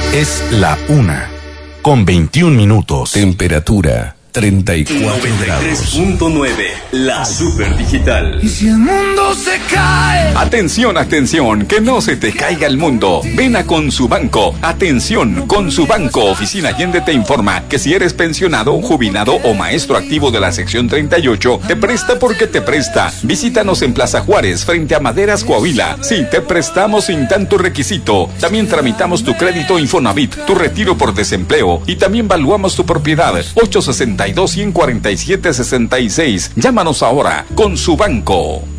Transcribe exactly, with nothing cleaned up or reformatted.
Es la una, con veintiún minutos. Temperatura treinta y cuatro noventa y tres grados. punto nueve, la super digital. ¿Y si el mundo se cae? Atención, atención, que no se te caiga el mundo. Ven a Consubanco. Atención, Consubanco, Oficina Allende te informa que si eres pensionado, jubilado o maestro activo de la sección treinta y ocho, te presta porque te presta. Visítanos en Plaza Juárez, frente a Maderas, Coahuila. Sí, te prestamos sin tanto requisito. También tramitamos tu crédito Infonavit, tu retiro por desempleo y también valuamos tu propiedad. ocho sesenta y dos, ciento cuarenta y siete, sesenta y seis. Llámanos ahora. Consubanco.